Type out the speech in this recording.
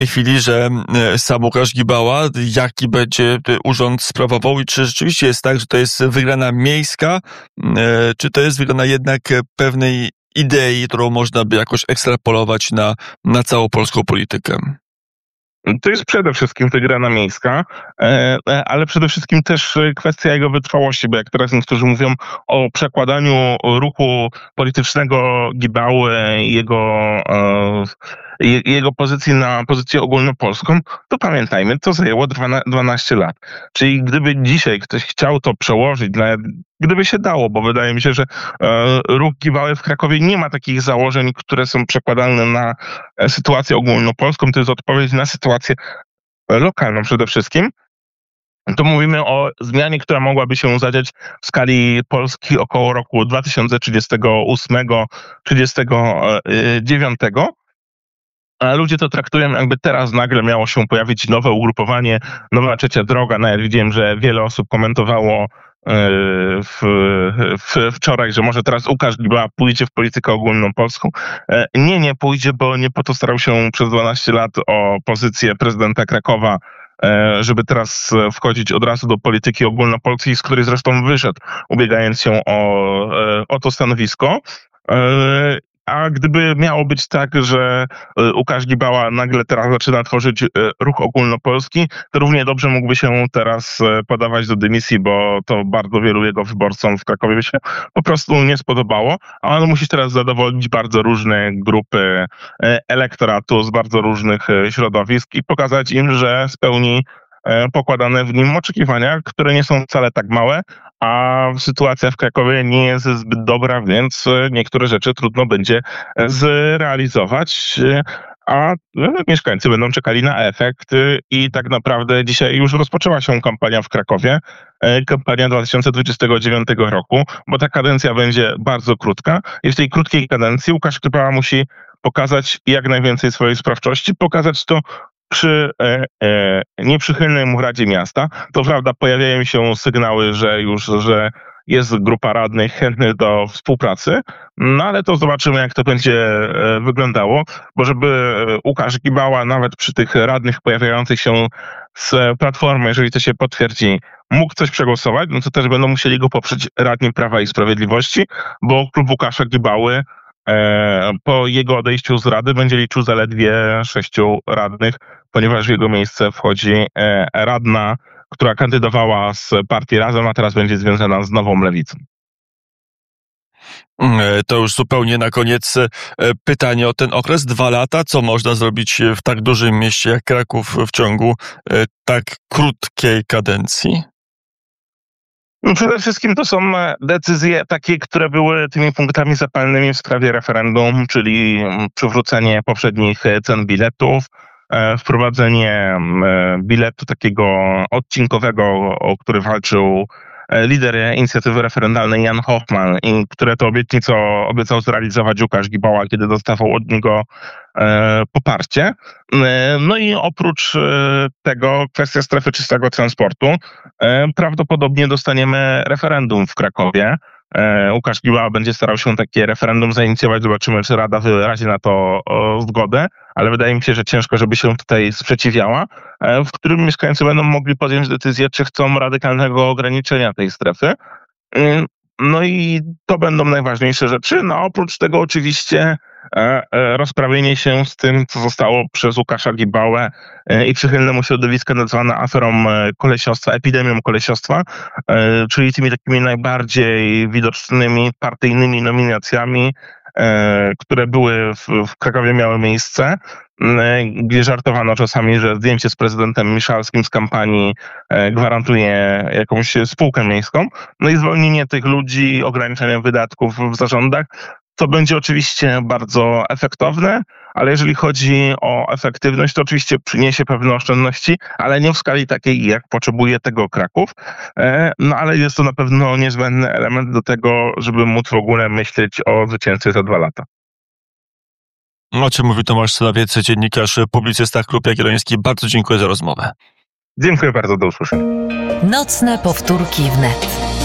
tej chwili, że sam Łukasz Gibała, jaki będzie urząd sprawował i czy rzeczywiście jest tak, że to jest wygrana miejska, czy to jest wygrana jednak pewnej idei, którą można by jakoś ekstrapolować na całą polską politykę? To jest przede wszystkim wygrana miejska, ale przede wszystkim też kwestia jego wytrwałości, bo jak teraz niektórzy mówią o przekładaniu ruchu politycznego Gibały i jego pozycji na pozycję ogólnopolską, to pamiętajmy, to zajęło 12 lat. Czyli gdyby dzisiaj ktoś chciał to przełożyć, gdyby się dało, bo wydaje mi się, że ruch Gibały w Krakowie nie ma takich założeń, które są przekładane na sytuację ogólnopolską, to jest odpowiedź na sytuację lokalną przede wszystkim. To mówimy o zmianie, która mogłaby się zadziać w skali Polski około roku 2038-39. A ludzie to traktują, jakby teraz nagle miało się pojawić nowe ugrupowanie, nowa trzecia droga. Nawet widziałem, że wiele osób komentowało wczoraj, że może teraz Łukasz Gibała pójdzie w politykę ogólnopolską. Nie pójdzie, bo nie po to starał się przez 12 lat o pozycję prezydenta Krakowa, żeby teraz wchodzić od razu do polityki ogólnopolskiej, z której zresztą wyszedł, ubiegając się o to stanowisko. A gdyby miało być tak, że Łukasz Gibała nagle teraz zaczyna tworzyć ruch ogólnopolski, to równie dobrze mógłby się teraz podawać do dymisji, bo to bardzo wielu jego wyborcom w Krakowie by się po prostu nie spodobało. A on musi teraz zadowolić bardzo różne grupy elektoratu z bardzo różnych środowisk i pokazać im, że spełni pokładane w nim oczekiwania, które nie są wcale tak małe, a sytuacja w Krakowie nie jest zbyt dobra, więc niektóre rzeczy trudno będzie zrealizować, a mieszkańcy będą czekali na efekt i tak naprawdę dzisiaj już rozpoczęła się kampania w Krakowie, kampania 2029 roku, bo ta kadencja będzie bardzo krótka i w tej krótkiej kadencji Łukasz Gibała musi pokazać jak najwięcej swojej sprawczości, pokazać to przy nieprzychylnej mu Radzie Miasta. To prawda, pojawiają się sygnały, że jest grupa radnych chętnych do współpracy, no ale to zobaczymy, jak to będzie wyglądało, bo żeby Łukasz Gibała nawet przy tych radnych pojawiających się z Platformy, jeżeli to się potwierdzi, mógł coś przegłosować, no to też będą musieli go poprzeć radni Prawa i Sprawiedliwości, bo klub Łukasza Gibały po jego odejściu z Rady będzie liczył zaledwie 6 radnych, ponieważ w jego miejsce wchodzi radna, która kandydowała z partii Razem, a teraz będzie związana z Nową Lewicą. To już zupełnie na koniec pytanie o ten okres. 2 lata. Co można zrobić w tak dużym mieście jak Kraków w ciągu tak krótkiej kadencji? Przede wszystkim to są decyzje takie, które były tymi punktami zapalnymi w sprawie referendum, czyli przywrócenie poprzednich cen biletów, wprowadzenie biletu takiego odcinkowego, o który walczył lider inicjatywy referendalnej Jan Hoffman i które to obietnicę obiecał zrealizować Łukasz Gibała, kiedy dostawał od niego poparcie. No i oprócz tego kwestia strefy czystego transportu. Prawdopodobnie dostaniemy referendum w Krakowie. Łukasz Gibała będzie starał się takie referendum zainicjować. Zobaczymy, czy Rada wyrazi na to zgodę, ale wydaje mi się, że ciężko, żeby się tutaj sprzeciwiała, w którym mieszkańcy będą mogli podjąć decyzję, czy chcą radykalnego ograniczenia tej strefy. No i to będą najważniejsze rzeczy. No oprócz tego oczywiście rozprawienie się z tym, co zostało przez Łukasza Gibałę i przychylnemu środowisku nazwane aferą kolesiostwa, epidemią kolesiostwa, czyli tymi takimi najbardziej widocznymi partyjnymi nominacjami, które były w Krakowie miały miejsce, gdzie żartowano czasami, że zdjęcie z prezydentem Miszalskim z kampanii gwarantuje jakąś spółkę miejską. No i zwolnienie tych ludzi, ograniczenie wydatków w zarządach, to będzie oczywiście bardzo efektowne, ale jeżeli chodzi o efektywność, to oczywiście przyniesie pewne oszczędności, ale nie w skali takiej, jak potrzebuje tego Kraków. No ale jest to na pewno niezbędny element do tego, żeby móc w ogóle myśleć o zwycięstwie za 2 lata. O czym mówi Tomasz Solawiec, dziennikarz, publicysta, Klub Jagielloński. Bardzo dziękuję za rozmowę. Dziękuję bardzo, do usłyszenia. Nocne powtórki wnet.